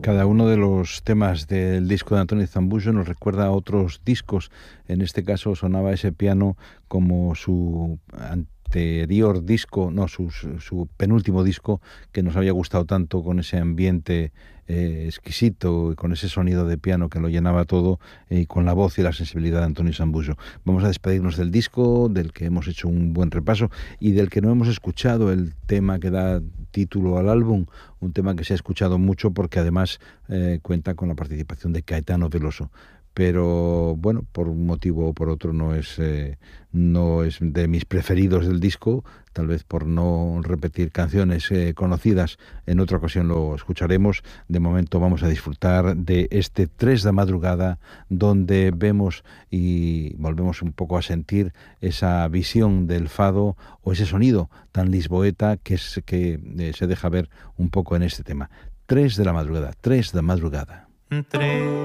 Cada uno de los temas del disco de Antonio Zambujo nos recuerda a otros discos. En este caso sonaba ese piano como su anterior disco, no, su penúltimo disco, que nos había gustado tanto, con ese ambiente exquisito y con ese sonido de piano que lo llenaba todo, y con la voz y la sensibilidad de Antonio Zambujo. Vamos a despedirnos del disco, del que hemos hecho un buen repaso y del que no hemos escuchado el tema que da título al álbum, un tema que se ha escuchado mucho porque además cuenta con la participación de Caetano Veloso. Pero bueno, por un motivo o por otro no es de mis preferidos del disco, tal vez por no repetir canciones conocidas. En otra ocasión lo escucharemos. De momento vamos a disfrutar de este 3 de madrugada, donde vemos y volvemos un poco a sentir esa visión del fado o ese sonido tan lisboeta que se deja ver un poco en este tema. 3 de la madrugada, 3 de madrugada.